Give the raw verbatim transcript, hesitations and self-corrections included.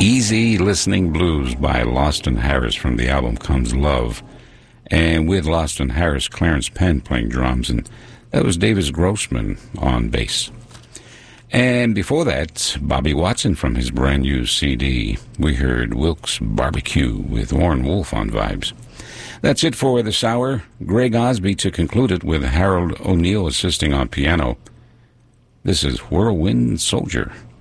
Easy Listening Blues by Lawston Harris from the album Comes Love. And with Lawston Harris, Clarence Penn playing drums, and that was Davis Grossman on bass. And before that, Bobby Watson from his brand new C D. We heard Wilkes Barbecue with Warren Wolf on vibes. That's it for this hour. Greg Osby to conclude it with Harold O'Neill assisting on piano. This is Whirlwind Soldier.